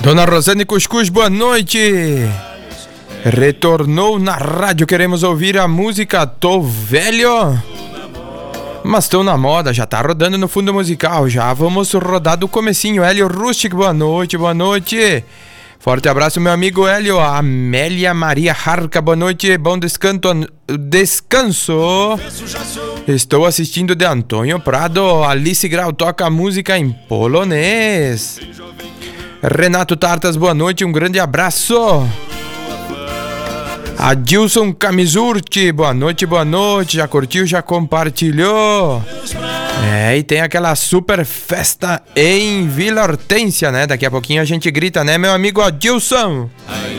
Dona Rosane Cuscuz, boa noite. Retornou na rádio, queremos ouvir a música Tô Velho, mas tô na moda, já tá rodando no fundo musical, já vamos rodar do comecinho. Hélio Rustic, boa noite, boa noite. Forte abraço, meu amigo Hélio. Amélia Maria Harca, boa noite, bom descanso. Estou assistindo de Antônio Prado. Alice Grau toca música em polonês. Renato Tartas, boa noite, um grande abraço. Adilson Camizurti, boa noite, já curtiu, já compartilhou. E tem aquela super festa em Vila Hortência, né? Daqui a pouquinho a gente grita, né, meu amigo Adilson?